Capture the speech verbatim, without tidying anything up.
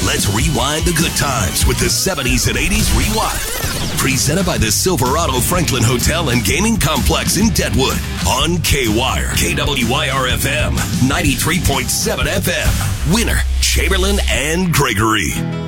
Let's rewind the good times with the seventies and eighties Rewind. Presented by the Silverado Franklin Hotel and Gaming Complex in Deadwood on K-Wire, K W Y R F M, ninety-three point seven F M. Winner, Chamberlain and Gregory.